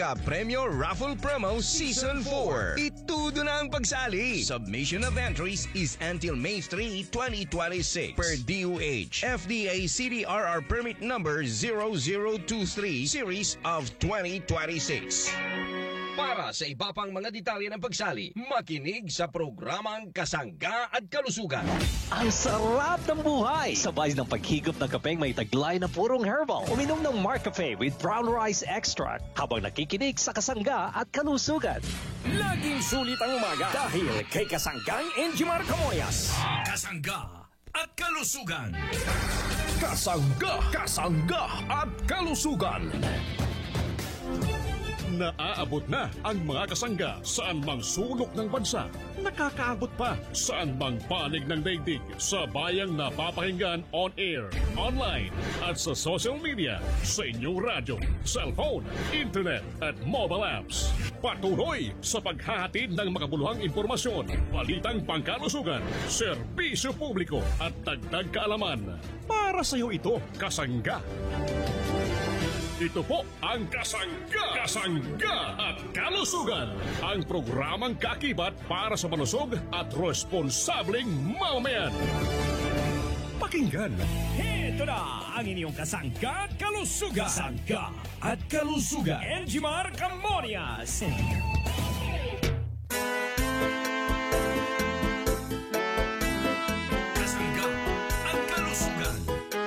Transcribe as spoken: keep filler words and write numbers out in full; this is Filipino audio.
Ka-Premyo Raffle Promo Season four. Itudo na ang pagsali. Submission of entries is until May third, twenty twenty-six per D O H F D A C D R R permit number zero zero two three series of twenty twenty-six. Para sa iba pang mga detalye ng pagsali, makinig sa programang Kasangga at Kalusugan. Ang sarap ng buhay! Sabay ng paghigop ng kapeng may taglay na purong herbal. Uminom ng Marcafe with brown rice extract habang nakikinig sa Kasangga at Kalusugan. Laging sulit ang umaga dahil kay Kasanggang Enjimar Camoyas. Kasangga at Kalusugan. Kasangga, Kasangga at Kalusugan. Naaabot na ang mga kasangga saan mang sulok ng bansa. Nakakaabot pa saan mang panig ng daigdig sa bayang napapakinggan on air, online at sa social media, sa inyong radyo, cellphone, internet at mobile apps. Patuloy sa paghahatid ng makabuluhang impormasyon, balitang pangkalusugan, serbisyo publiko at dagdag kaalaman. Para sa iyo ito, Kasangga. Ito po ang Kasangga, Kasangga at Kalusugan, ang programang kakibat para sa malusog at responsableng mamamayan. Pakinggan. Ito na ang inyong Kasangga at Kalusugan. Kasangga at Kalusugan. Enjimar Camoyas.